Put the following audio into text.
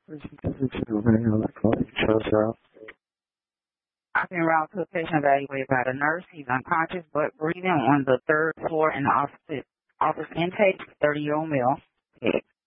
I've been route to a patient evaluated by the nurse. He's unconscious but breathing on the third floor in the office intake, 30-year-old male.